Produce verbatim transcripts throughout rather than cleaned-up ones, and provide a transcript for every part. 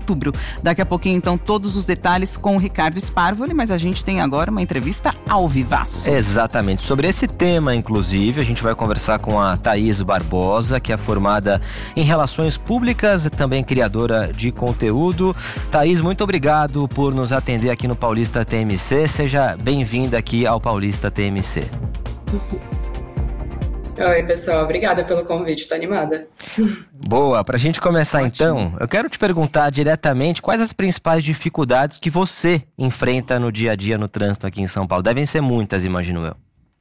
outubro. Daqui a pouquinho, então, todos os detalhes com o Ricardo Sparvoli, mas a gente tem agora uma entrevista ao vivaço. Exatamente. Sobre esse tema, inclusive, a gente vai conversar com a Thaís Barbosa, que é formada em Relações Públicas e também criadora de conteúdo. Thaís, muito obrigado por nos atender aqui no Paulista T M C. Seja bem-vinda aqui ao Paulista T M C. Oi, pessoal. Obrigada pelo convite. Tô animada. Boa. Pra gente começar, Ótimo. Então, eu quero te perguntar diretamente quais as principais dificuldades que você enfrenta no dia a dia no trânsito aqui em São Paulo. Devem ser muitas, imagino eu.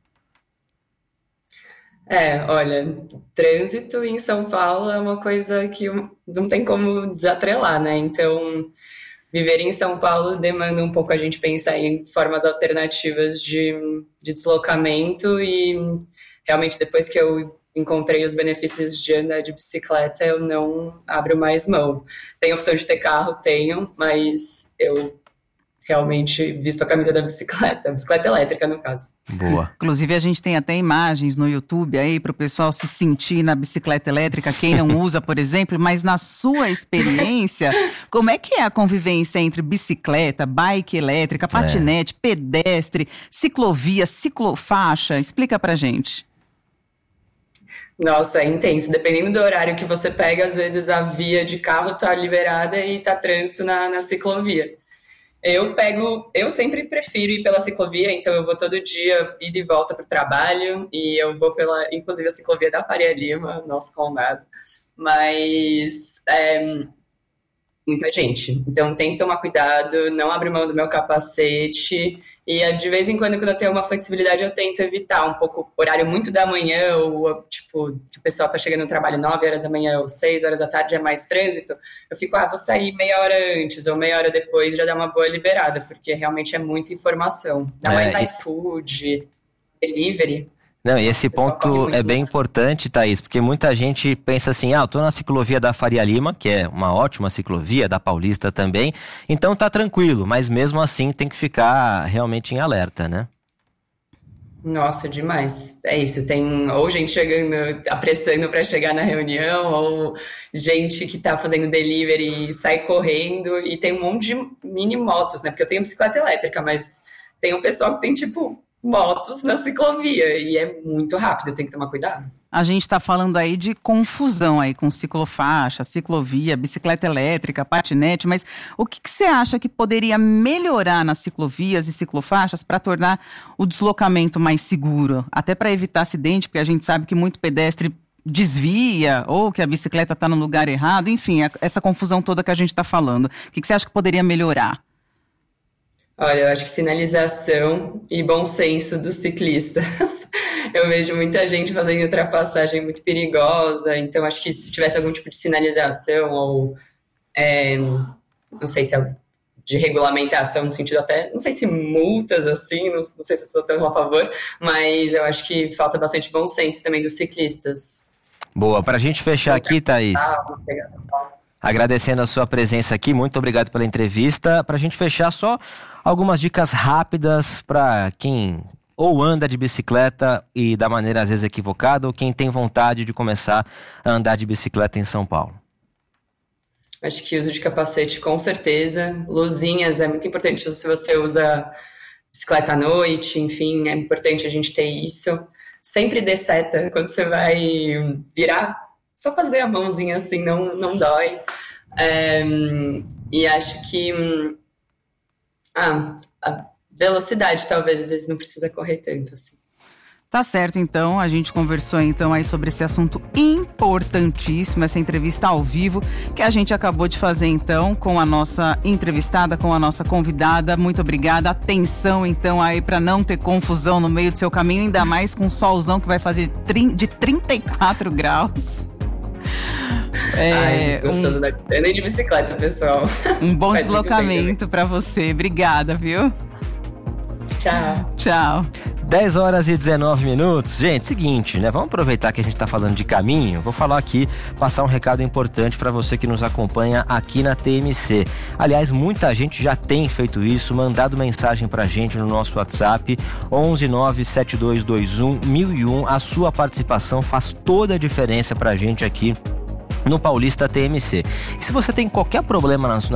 É, olha, trânsito em São Paulo é uma coisa que não tem como desatrelar, né? Então, viver em São Paulo demanda um pouco a gente pensar em formas alternativas de, de deslocamento e realmente depois que eu encontrei os benefícios de andar de bicicleta, eu não abro mais mão. Tem a opção de ter carro? Tenho, mas eu realmente visto a camisa da bicicleta, bicicleta elétrica no caso. Boa. Inclusive a gente tem até imagens no YouTube aí para o pessoal se sentir na bicicleta elétrica, quem não usa, por exemplo, mas na sua experiência, como é que é a convivência entre bicicleta, bike elétrica, patinete, é. pedestre, ciclovia, ciclofaixa? Explica pra gente. Nossa, é intenso. Dependendo do horário que você pega, às vezes a via de carro tá liberada e tá trânsito na, na ciclovia. Eu pego, eu sempre prefiro ir pela ciclovia, então eu vou todo dia ida e volta para o trabalho e eu vou pela, inclusive a ciclovia da Faria Lima, nosso condado, mas é, muita gente, então tem que tomar cuidado, não abrir mão do meu capacete e de vez em quando, quando eu tenho uma flexibilidade, eu tento evitar um pouco o horário muito da manhã, ou tipo, que o pessoal tá chegando no trabalho nove horas da manhã ou seis horas da tarde, é mais trânsito, eu fico, ah, vou sair meia hora antes ou meia hora depois, já dá uma boa liberada, porque realmente é muita informação, dá mais é, iFood, delivery. Não, e esse ponto é bem importante, Thaís, porque muita gente pensa assim, ah, eu tô na ciclovia da Faria Lima, que é uma ótima ciclovia, da Paulista também, então tá tranquilo, mas mesmo assim tem que ficar realmente em alerta, né? Nossa, demais. É isso, tem ou gente chegando, apressando para chegar na reunião, ou gente que tá fazendo delivery e sai correndo, e tem um monte de mini motos, né? Porque eu tenho bicicleta elétrica, mas tem um pessoal que tem, tipo, motos na ciclovia, e é muito rápido, tem que tomar cuidado. A gente está falando aí de confusão aí com ciclofaixa, ciclovia, bicicleta elétrica, patinete, mas o que, que você acha que poderia melhorar nas ciclovias e ciclofaixas para tornar o deslocamento mais seguro? Até para evitar acidente, porque a gente sabe que muito pedestre desvia ou que a bicicleta está no lugar errado, enfim, essa confusão toda que a gente está falando. O que, que você acha que poderia melhorar? Olha, eu acho que sinalização e bom senso dos ciclistas. Eu vejo muita gente fazendo ultrapassagem muito perigosa, então acho que se tivesse algum tipo de sinalização ou, é, não sei se é de regulamentação, no sentido até, não sei se multas assim, não, não sei se sou tão a favor, mas eu acho que falta bastante bom senso também dos ciclistas. Boa, pra gente fechar aqui, Thaís, agradecendo a sua presença aqui, muito obrigado pela entrevista. Pra gente fechar, só algumas dicas rápidas para quem ou anda de bicicleta e da maneira às vezes equivocada, ou quem tem vontade de começar a andar de bicicleta em São Paulo. Acho que uso de capacete com certeza, luzinhas é muito importante se você usa bicicleta à noite, enfim, é importante a gente ter isso. Sempre dê seta quando você vai virar, só fazer a mãozinha assim, não, não dói. É, e acho que ah, a velocidade talvez, às vezes não precisa correr tanto assim. Tá certo, então, a gente conversou então aí sobre esse assunto importantíssimo, essa entrevista ao vivo que a gente acabou de fazer então com a nossa entrevistada, com a nossa convidada. Muito obrigada, atenção então aí para não ter confusão no meio do seu caminho, ainda mais com um solzão que vai fazer de trinta e quatro graus. É, Ai, gostoso um, da andar de bicicleta, pessoal. Um bom deslocamento para você, obrigada, viu? Tchau. Tchau. dez horas e dezenove minutos. Gente, seguinte, né? Vamos aproveitar que a gente tá falando de caminho. Vou falar aqui, passar um recado importante para você que nos acompanha aqui na T M C. Aliás, muita gente já tem feito isso, mandado mensagem pra gente no nosso WhatsApp onze nove sete dois dois um mil e um. A sua participação faz toda a diferença pra gente aqui no Paulista T M C. E se você tem qualquer problema na